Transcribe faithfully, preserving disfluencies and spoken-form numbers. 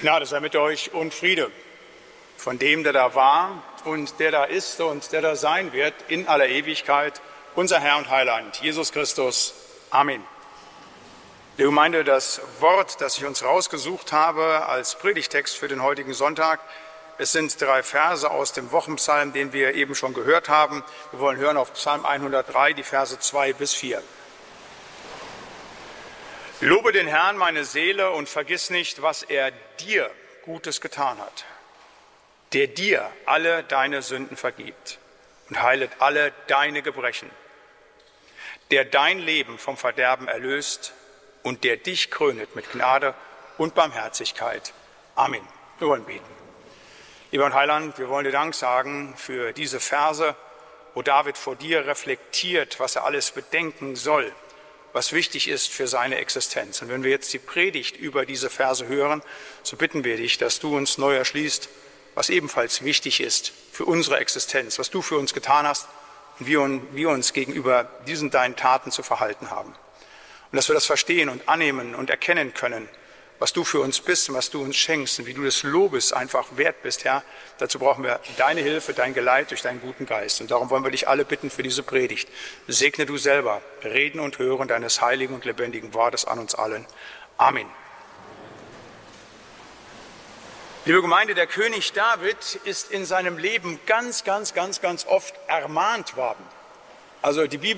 Gnade sei mit euch und Friede von dem, der da war und der da ist und der da sein wird in aller Ewigkeit, unser Herr und Heiland, Jesus Christus. Amen. Liebe Gemeinde, das Wort, das ich uns rausgesucht habe als Predigtext für den heutigen Sonntag, es sind drei Verse aus dem Wochenpsalm, den wir eben schon gehört haben. Wir wollen hören auf Psalm hundertdrei, die Verse zwei bis vier. Lobe den Herrn, meine Seele, und vergiss nicht, was er dir Gutes getan hat, der dir alle deine Sünden vergibt und heilet alle deine Gebrechen, der dein Leben vom Verderben erlöst und der dich krönet mit Gnade und Barmherzigkeit. Amen. Wir wollen beten. Lieber und Heiland, wir wollen dir Dank sagen für diese Verse, wo David vor dir reflektiert, was er alles bedenken soll, was wichtig ist für seine Existenz. Und wenn wir jetzt die Predigt über diese Verse hören, so bitten wir dich, dass du uns neu erschließt, was ebenfalls wichtig ist für unsere Existenz, was du für uns getan hast und wie wir uns gegenüber diesen deinen Taten zu verhalten haben. Und dass wir das verstehen und annehmen und erkennen können, was du für uns bist und was du uns schenkst und wie du des Lobes einfach wert bist, Herr. Dazu brauchen wir deine Hilfe, dein Geleit durch deinen guten Geist. Und darum wollen wir dich alle bitten für diese Predigt. Segne du selber Reden und Hören deines heiligen und lebendigen Wortes an uns allen. Amen. Liebe Gemeinde, der König David ist in seinem Leben ganz, ganz, ganz, ganz oft ermahnt worden. Also die Bibel